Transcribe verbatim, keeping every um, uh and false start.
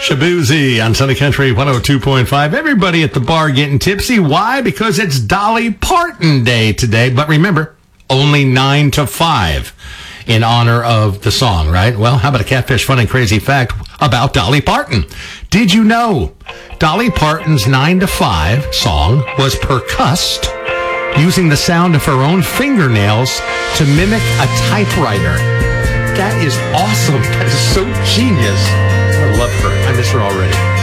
Shabuzi on Sunny Country one oh two point five. Everybody at the bar getting tipsy. Why? Because it's Dolly Parton Day today. But remember, only nine to five in honor of the song, right? Well, how about a catfish fun and crazy fact about Dolly Parton? Did you know Dolly Parton's nine to five song was percussed using the sound of her own fingernails to mimic a typewriter? That is awesome. That is so genius. I love her. I miss her already.